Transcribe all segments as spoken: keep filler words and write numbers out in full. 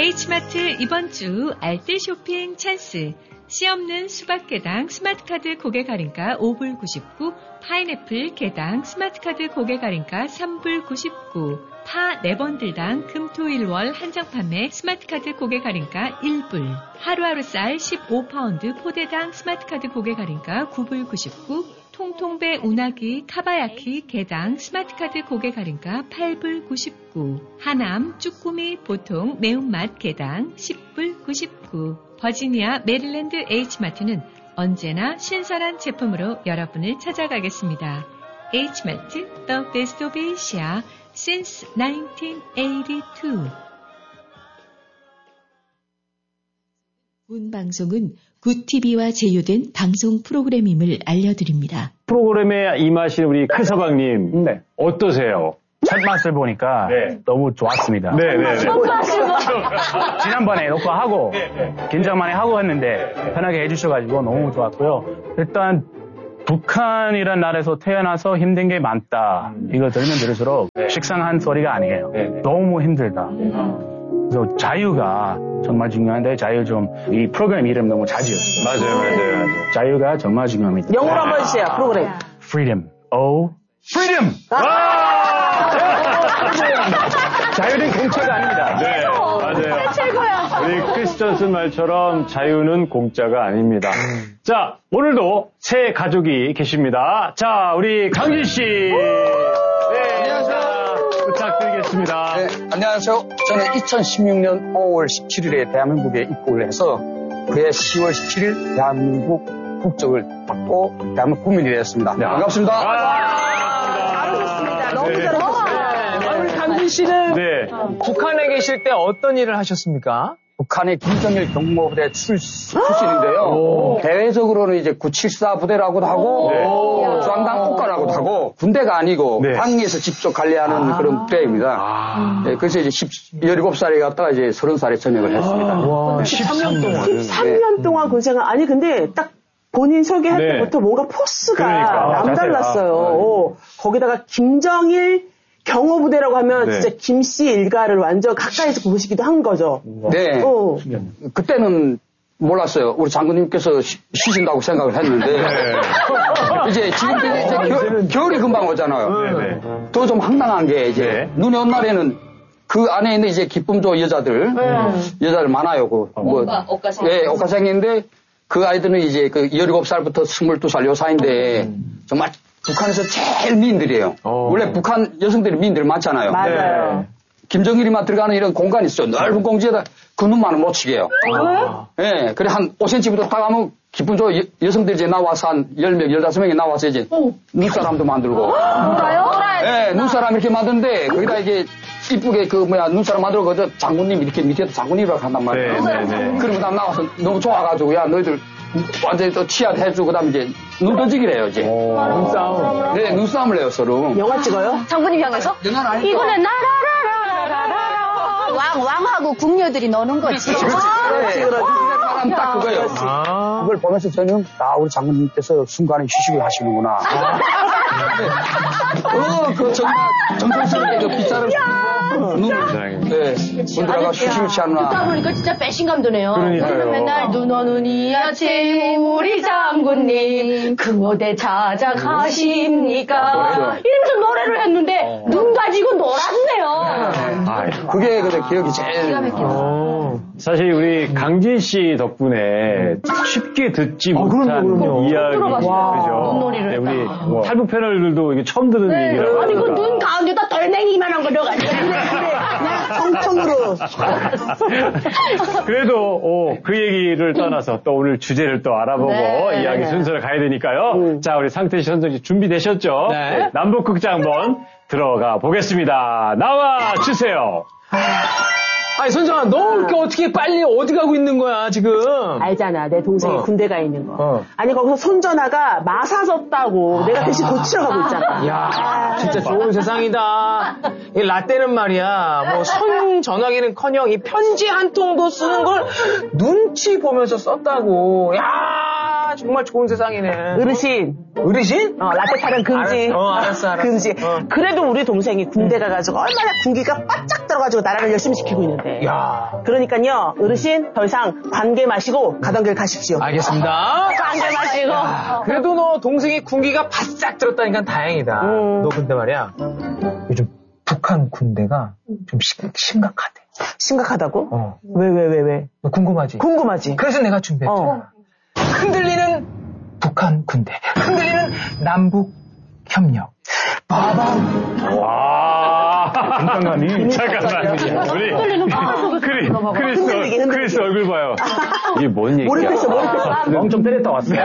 H마트 이번 주 알뜰 쇼핑 찬스. 씨 없는 수박 개당 스마트카드 고객 할인가 오 불 구십구, 파인애플 개당 스마트카드 고객 할인가 삼 불 구십구, 파 네 번들당 금토일월 한정 판매 스마트카드 고객 할인가 일 불, 하루하루 쌀 십오 파운드 포대당 스마트카드 고객 할인가 구 불 구십구, 통통배 운하기 카바야키 개당 스마트카드 고객 할인가 팔 불 구십구, 하남 쭈꾸미 보통 매운맛 개당 십 불 구십구, 버지니아 메릴랜드 H마트는 언제나 신선한 제품으로 여러분을 찾아가겠습니다. H마트, The Best of Asia since 나인틴 에이티투. 본 방송은 굿티비와 제휴된 방송 프로그램임을 알려드립니다. 프로그램에 임하신 우리 크서방님, 네. 어떠세요? 첫 맛을 보니까 네. 너무 좋았습니다. 네네. 지난번에 녹화하고 긴장 많이 하고 했는데 편하게 해주셔가지고 너무 좋았고요. 일단 북한이란 나라에서 태어나서 힘든 게 많다. 이거 들으면 들을수록 네. 식상한 소리가 아니에요. 네. 너무 힘들다. 네. 그래서 자유가 정말 중요한데 자유 좀 이 프로그램 이름 너무 잘 지었어요. 맞아요, 맞아요, 맞아요. 자유가 정말 중요합니다. 영어로 한번 해주세요. 프로그램. Freedom. O. Freedom. 자유는 공짜가 아닙니다. 네, 맞아요. 최고야. 우리 크리스천슨 말처럼 자유는 공짜가 아닙니다. 자, 오늘도 새 가족이 계십니다. 자, 우리 강진 씨. 네, 안녕하세요. 부탁드리겠습니다. 네, 안녕하세요. 저는 이천십육 년 오월 십칠일에 대한민국에 입국을 해서 그해 시월 십칠일 대한민국 국적을 받고 대한민국 국민이 되었습니다. 네, 반갑습니다. 잘하셨습니다. 너무 네. 잘하셨습니다. 우리 강진 씨는 네. 북한에 계실 때 어떤 일을 하셨습니까? 북한의 김정일 경무부대 출, 출신인데요. 오. 대외적으로는 이제 구칠사 부대라고도 하고, 네. 중앙당 국가라고도 하고, 군대가 아니고, 네. 방위에서 직접 관리하는 아. 그런 부대입니다. 아. 네, 그래서 이제 열일곱 살에 갔다가 이제 서른 살에 전역을 했습니다. 와, 십삼 년 동안. 십삼 년 동안 군생활. 아니, 근데 딱 본인 소개할 네. 때부터 뭔가 포스가 그러니까. 남달랐어요. 어, 거기다가 김정일 경호부대라고 하면 네. 진짜 김씨 일가를 완전 가까이서 보시기도 한 거죠. 네. 어. 그때는 몰랐어요. 우리 장군님께서 쉬, 쉬신다고 생각을 했는데. 네. 이제 지금 이제 겨, 겨울이 금방 오잖아요. 네. 또 좀 황당한 게 이제 네. 눈이 온 날에는 그 안에 있는 이제 기쁨조 여자들, 네. 여자들 많아요. 그, 뭐, 옷가생. 네, 옷가생인데 그 아이들은 이제 그 열일곱 살부터 스물두 살 요 사이인데 음. 정말 북한에서 제일 미인들이에요. 오. 원래 북한 여성들이 미인들 많잖아요. 맞아요. 네. 김정일이만 들어가는 이런 공간이 있어요. 넓은 공지에다 그 눈만은 못 치게요. 아. 예, 네, 그래 한 오 센티미터 딱 가면 기쁜 저 여, 여성들이 이제 나와서 한 열 명, 열다섯 명이 나와서 이제 오. 눈사람도 만들고. 누가요? 예, 네, 눈사람 이렇게 만드는데 거기다 이게 이쁘게 그 뭐야 눈사람 만들어 그 장군님 이렇게 밑에도 장군이라고 한단 말이에요. 네, 네, 네. 그러면 나 나와서 너무 좋아가지고 야 너희들 완전히 또 치아 해주고 그다음에 이제 눈 던지기를 해요 이제. 눈싸움. 네, 눈싸움을 해요 서로. 영화 찍어요? 장군님 향해서? 이거는 나라라라라라라 왕 왕하고 궁녀들이 노는 거지. 그렇지, 그렇지. 네, 말하면 딱 그거예요. 아. 그걸 보면서 저는 아 우리 장군님께서 순간에 휴식을 하시는구나. 어, 그 정말 정성스럽게 저 빗자를 눈, 네, 분들아가 휴식을 취하는구나. 듣다 보니까 진짜 배신감 드네요. 그러니까요. 맨날 눈 오는 이 아침 우리 장군님 그 무대 찾아가십니까? 이러면서 노래를 했는데 눈 가지고 놀았네요. 아, 그게 근데 기억이 제일. 기가 막히다. 사실 우리 강진 씨 덕분에 쉽게 듣지 아, 못한 그럼요, 그럼요. 이야기죠. 눈놀이를 네, 우리 했다. 뭐 탈북 패널들도 이게 처음 듣는 네. 얘기라고. 아니 그 하니까. 눈 가운데다 돌멩이만한 거 넣어가지고. 정청으로. 그래도 오, 그 얘기를 떠나서 또 오늘 주제를 또 알아보고 네. 이야기 순서를 가야 되니까요. 음. 자, 우리 상태 씨, 선정 씨 준비되셨죠? 네. 남북극장 한번 들어가 보겠습니다. 나와 주세요. 아니, 선정아, 너 이렇게 어떻게 빨리 어디 가고 있는 거야, 지금? 알잖아, 내 동생이 어. 군대 가 있는 거. 어. 아니, 거기서 손전화가 마사졌다고 내가 대신 고치러 가고 있잖아. 야, 진짜 좋은 세상이다. 이 라떼는 말이야, 뭐, 손 전화기는 커녕 이 편지 한 통도 쓰는 걸 눈치 보면서 썼다고. 야, 야, 정말 좋은 세상이네. 어르신. 어르신? 어, 라떼 타령 금지. 알았어, 어, 알았어, 알았어. 금지. 어. 그래도 우리 동생이 군대 가가지고 얼마나 군기가 바짝 들어가지고 나라를 열심히 지키고 있는데. 야. 그러니까요, 어르신 더 이상 관계 마시고 가던 길 가십시오. 알겠습니다. 관계 마시고. 그래도 너 동생이 군기가 바싹 들었다니까 다행이다. 음. 너 근데 말이야. 요즘 북한 군대가 좀 심, 심각하대. 심각하다고? 어. 왜, 왜, 왜, 왜? 너 궁금하지? 궁금하지? 그래서 내가 준비했잖아. 어. 흔들리는 북한 군대. 흔들리는 남북 협력. 빠밤. 와. 긴장감이. 잠깐만. 우리, 크리, 크리스, 흔들리게, 크리스 얼굴 봐요. 이게 뭔 얘기야? 몰입했어, 몰입했어. 멍좀 때렸다 왔어요.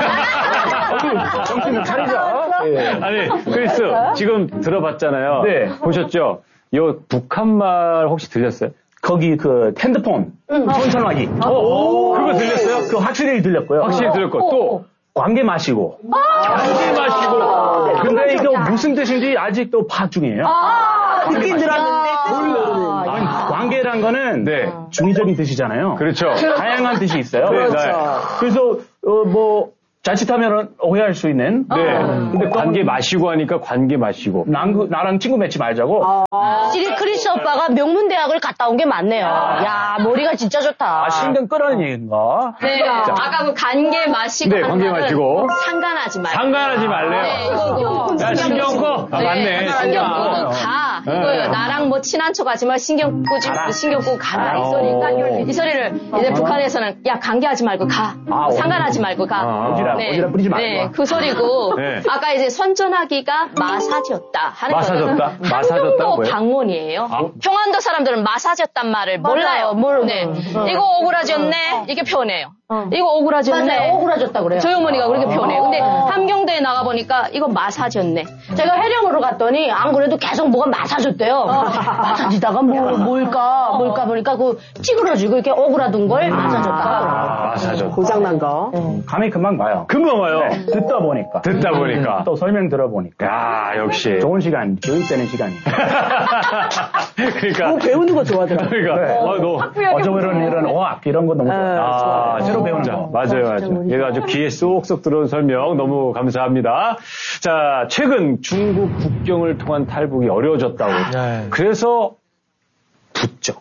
정신을 차리자. 예. 아니, 크리스, 지금 들어봤잖아요. 네. 보셨죠? 요 북한말 혹시 들렸어요? 거기 그 핸드폰 전화기. 오, 그거 들렸어요? 그 확실히 들렸고요. 확실히 들렸고, 또, 관계 마시고. 관계 마시고. 근데 이거 무슨 뜻인지 아직도 파악 중이에요. 듣긴 들었는데 뜻은 모르는. 아니, 관계란 거는 네. 중의적인 뜻이잖아요. 그렇죠. 다양한 뜻이 있어요. 네, 그렇죠. 네. 그래서 어, 뭐 자칫하면 오해할 수 있는. 네. 근데 관계 마시고 하니까 관계 마시고. 난, 나랑 친구 맺지 말자고. 확실히 크리스 오빠가 명문대학을 갔다 온 게 맞네요. 야, 머리가 진짜 좋다. 아, 신경 끄라는 얘기인가? 네, 아까 그 관계 마시고. 네, 관계 마시고. 상관하지 말고. 상관하지 말래요. 네, 이거. 야, 신경 꺼. 아, 맞네. 신경 끄고 가. 이거요. 나랑 뭐 친한 척 하지 마. 신경 끄지, 신경 끄고 가라. 이 소리니까 이 소리를 이제 북한에서는 야, 관계하지 말고 가. 아, 상관하지 말고 가. 아, 오지랖, 오지랖 뿌리지 말고. 네, 그 소리고. 네. 아까 이제 선전하기가 마사졌다 하는 마사졌다? 거는 마사졌다? 한경도 뭐예요? 방언이에요. 아. 평안도 사람들은 마사졌단 말을 몰라요. 모르. 네. 이거 억울하졌네. 이게 표현해요. 이거 억울하졌네. 맞아요. 억울하졌다 그래요. 저희 어머니가 그렇게 표현해요. 근데 함경도에 나가보니까 이거 마사졌네. 제가 해령으로 갔더니 안 그래도 계속 뭐가 마사졌대요. 마사지다가 뭐, 뭘까, 뭘까 보니까 그 찌그러지고 이렇게 억울하던 걸 마사졌다. 아, 마사졌다. 고장난 거. 감이 금방 와요. 금방 와요. 네, 듣다 보니까. 듣다 보니까. 또 설명 들어보니까. 야, 역시. 좋은 시간, 교육되는 시간이. 그러니까. 뭐 배우는 거 좋아하더라고. 그러니까. 네. 어, 너. 어쩌면 이런, 이런 어학, 이런 거 너무 좋아. 아, 새로 배우는 거. 맞아요, 맞아요. 얘가 아주 귀에 쏙쏙 들어온 설명 너무 감사합니다. 자, 최근 중국 국경을 통한 탈북이 어려워졌다고. 네. 그래서 부쩍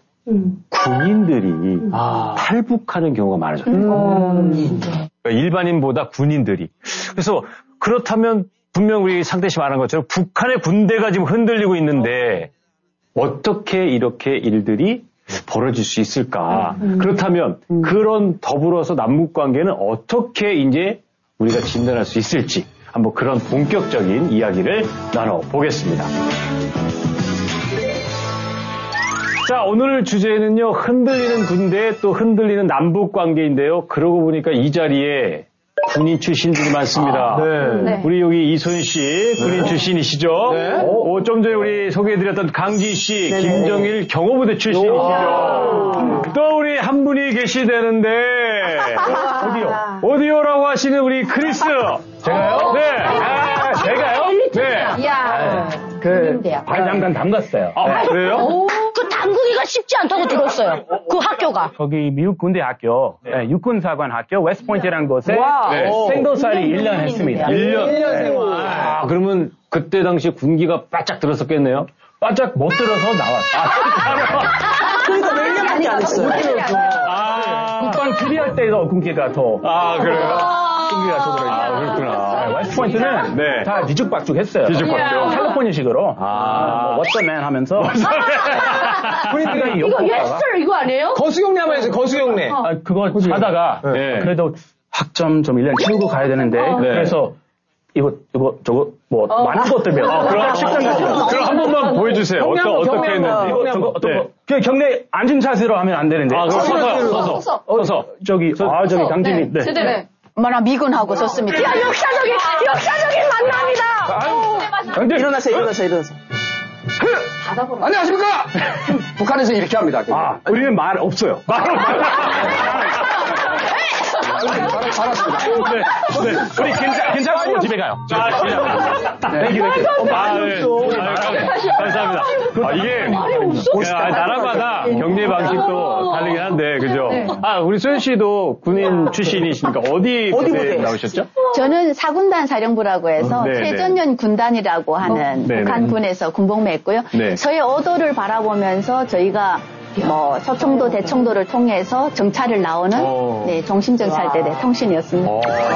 군인들이 아. 탈북하는 경우가 많아졌다. 그러니까 일반인보다 군인들이. 그래서 그렇다면 분명 우리 상대 씨 말한 것처럼 북한의 군대가 지금 흔들리고 있는데 어떻게 이렇게 일들이 벌어질 수 있을까? 음, 음. 그렇다면 음. 그런 더불어서 남북 관계는 어떻게 이제 우리가 진단할 수 있을지 한번 그런 본격적인 이야기를 나눠보겠습니다. 자, 오늘 주제는요, 흔들리는 군대 또 흔들리는 남북 관계인데요. 그러고 보니까 이 자리에 군인 출신들이 많습니다. 아, 네. 네. 우리 여기 이소연 씨, 군인 네. 출신이시죠? 네. 오, 좀 전에 우리 소개해드렸던 강진 씨, 네네. 김정일 경호부대 출신이시죠? 또 우리 한 분이 계시다는데, 어디요? 어디요라고 하시는 우리 크리스. 제가요? 네. 아, 제가요? 네. 이야. 그, 발장단 담갔어요. 아, 네. 그래요? 오, 그 담그기가 쉽지 않다고 들었어요. 그 학교가. 거기 미국 군대 학교, 네, 육군사관 학교, 웨스트포인트라는 곳에 네. 생도살이 일 년 했습니다. 일 년. 일 년 생활. 아, 그러면 그때 당시 군기가 바짝 들었었겠네요? 바짝 못 들어서 나왔어요. 그러니까 몇 년밖에 안 했어요. 아, 국방 필요할 때도 군기가 더. 아, 그래요? 군기가 더 들어있어요. 아, 그렇구나. 웨스트포인트는 네. 다 뒤죽박죽 했어요. 뒤죽박죽. 캘리포니아식으로. 아. 워터맨 하면서. 포인트가 이 이거 예스터 이거 아니에요? 거수경례 한번 해주세요, 거수경례. 아, 그거 하다가 네. 그래도 학점 좀 일 년 채우고 가야 되는데 네. 그래서 이거 이거 저거 뭐 많은 것들 배워. 아, 그럼 식당 가시면. 그럼 한 번만 보여주세요. 어떠, 어떻게 했는지. 이거 저거 어떤 네. 거? 그 경례 앉은 자세로 하면 안 되는데. 아, 그럼 서서, 서서, 서서. 저기 아 저기 강진님. 네. 네. 얼마나 미군하고 좋습니다. 야, 역사적인, 역사적인 만남이다. 강진. 일어나세요, 일어나세요, 일어나세요. 안녕하십니까? 북한에서 이렇게 합니다. 아, 우리는 말 없어요. 말 없어요. 잘했습니다. 네, 네. 우리 괜찮, 괜찮고 집에 가요. 네, 땡큐, 땡큐. 아, 네. 아, 감사합니다. 아, 이게, 야, 나라마다 격리 방식도 다르긴 한데, 그죠? 아, 우리 소연 씨도 군인 출신이시니까 어디 부대에 나오셨죠? 저는 사군단 사령부라고 해서 네, 최전년 군단이라고 하는 네, 북한군에서 군복무 했고요. 네. 저희 어도를 바라보면서 저희가 뭐 서청도, 대청도를 통해서 정찰을 나오는 오. 네, 종심정찰대대 통신이었습니다.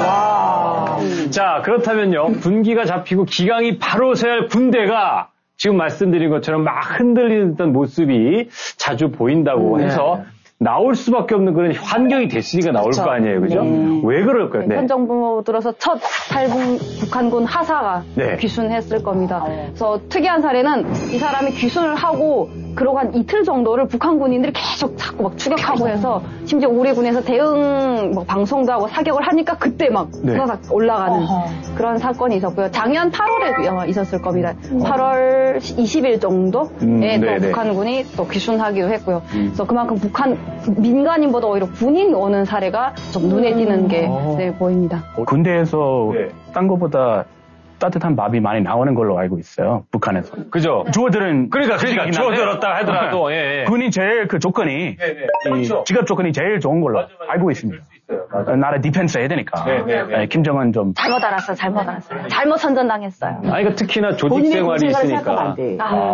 자, 그렇다면요. 분기가 잡히고 기강이 바로 서야 할 군대가 지금 말씀드린 것처럼 막 흔들리는 듯한 모습이 자주 보인다고 네. 해서 나올 수밖에 없는 그런 환경이 됐으니까 나올 그렇죠. 거 아니에요. 그죠? 네. 왜 그럴까요? 네. 현 정부 들어서 첫 탈북 북한군 하사가 네. 귀순했을 겁니다. 그래서 특이한 사례는 이 사람이 귀순을 하고 그러고 한 이틀 정도를 북한 군인들이 계속 자꾸 막 추격하고 해서 심지어 우리 군에서 대응 뭐 방송도 하고 사격을 하니까 그때 막 네. 후다닥 올라가는 어허. 그런 사건이 있었고요. 작년 팔월에 아마 있었을 겁니다. 팔월 이십일 정도에 음, 또 네네. 북한군이 또 귀순하기도 했고요. 그래서 그만큼 북한 민간인보다 오히려 군인이 오는 사례가 좀 눈에 띄는 게 네, 보입니다. 군대에서 네. 딴 거보다 따뜻한 밥이 많이 나오는 걸로 알고 있어요. 북한에서. 그죠? 주어들은 그러니까, 그러니까, 그렇긴 한데 주어들었다 하더라도, 예, 예. 군이 제일 그 조건이, 이 직업 조건이 제일 좋은 걸로 알고 있습니다. 나라 디펜스 해야 되니까. 네, 네, 네. 네, 김정은 좀. 잘못 알았어요. 잘못 알았어요. 잘못 선전당했어요. 아니, 그러니까 특히나 조직 본인의 생활이 군생활을 생각하면 있으니까. 안 돼. 아,